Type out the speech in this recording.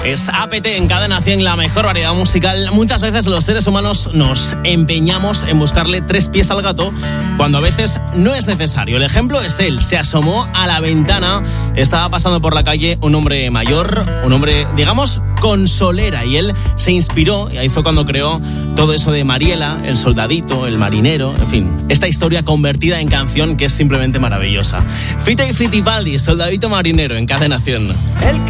Es APT en Cadena 100, la mejor variedad musical. Muchas veces los seres humanos nos empeñamos en buscarle tres pies al gato, cuando a veces no es necesario. El ejemplo es él. Se asomó a la ventana, estaba pasando por la calle un hombre mayor, un hombre, digamos, con solera, y él se inspiró, y ahí fue cuando creó todo eso de Mariela, el soldadito, el marinero, en fin, esta historia convertida en canción que es simplemente maravillosa. Fito y Fittipaldi, Soldadito Marinero, en Cadena 100.